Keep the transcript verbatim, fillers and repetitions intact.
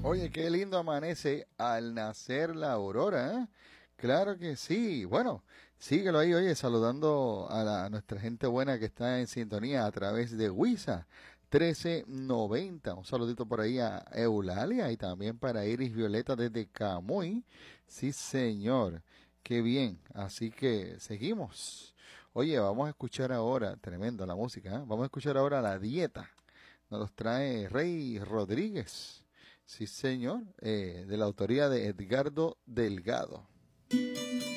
Oye, qué lindo amanece al nacer la aurora, ¿eh? Claro que sí. Bueno, síguelo ahí, oye, saludando a, la- a nuestra gente buena que está en sintonía a través de Wisa trece noventa. Un saludito por ahí a Eulalia y también para Iris Violeta desde Camuy. Sí, señor. Qué bien. Así que seguimos. Oye, vamos a escuchar ahora, tremenda la música, ¿eh? Vamos a escuchar ahora La Dieta. Nos los trae Rey Rodríguez. Sí, señor, eh, de la autoría de Edgardo Delgado.